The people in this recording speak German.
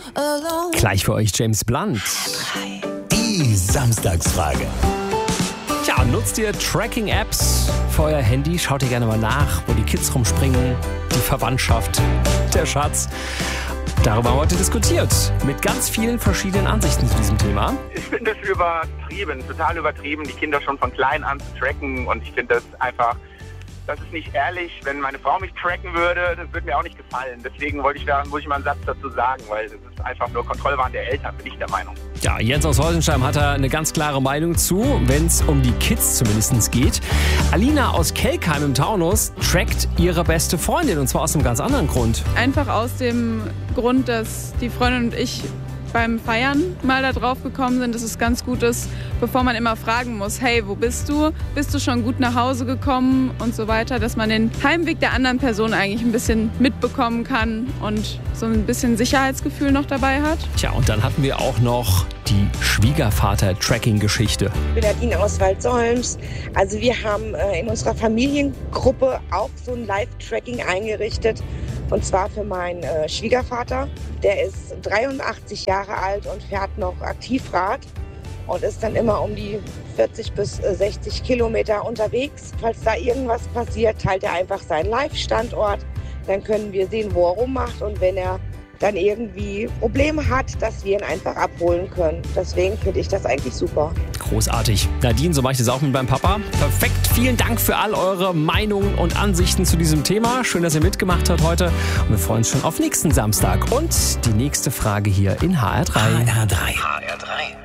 Gleich für euch James Blunt. Die Samstagsfrage. Tja, nutzt ihr Tracking-Apps für euer Handy? Schaut ihr gerne mal nach, wo die Kids rumspringen, die Verwandtschaft, der Schatz. Darüber haben wir heute diskutiert, mit ganz vielen verschiedenen Ansichten zu diesem Thema. Ich finde es übertrieben, total übertrieben, die Kinder schon von klein an zu tracken. Und ich finde das einfach, das ist nicht ehrlich. Wenn meine Frau mich tracken würde, das würde mir auch nicht gefallen. Deswegen muss ich mal einen Satz dazu sagen, weil das ist einfach nur Kontrollwahn der Eltern, bin ich der Meinung. Ja, Jens aus Heusenstein hat da eine ganz klare Meinung zu, wenn es um die Kids zumindest geht. Alina aus Kelkheim im Taunus trackt ihre beste Freundin, und zwar aus einem ganz anderen Grund. Einfach aus dem Grund, dass die Freundin und ich beim Feiern mal da drauf gekommen sind, dass es ganz gut ist, bevor man immer fragen muss, hey, wo bist du? Bist du schon gut nach Hause gekommen und so weiter, dass man den Heimweg der anderen Person eigentlich ein bisschen mitbekommen kann und so ein bisschen Sicherheitsgefühl noch dabei hat. Tja, und dann hatten wir auch noch die Schwiegervater-Tracking-Geschichte. Ich bin Nadine aus Waldsolms. Also wir haben in unserer Familiengruppe auch so ein Live-Tracking eingerichtet. Und zwar für meinen Schwiegervater. Der ist 83 Jahre alt und fährt noch Aktivrad und ist dann immer um die 40 bis 60 Kilometer unterwegs. Falls da irgendwas passiert, teilt er einfach seinen Live-Standort. Dann können wir sehen, wo er rummacht, und wenn er dann irgendwie Probleme hat, dass wir ihn einfach abholen können. Deswegen finde ich das eigentlich super. Großartig. Nadine, so mache ich das auch mit meinem Papa. Perfekt. Vielen Dank für all eure Meinungen und Ansichten zu diesem Thema. Schön, dass ihr mitgemacht habt heute. Und wir freuen uns schon auf nächsten Samstag. Und die nächste Frage hier in HR3. HR3.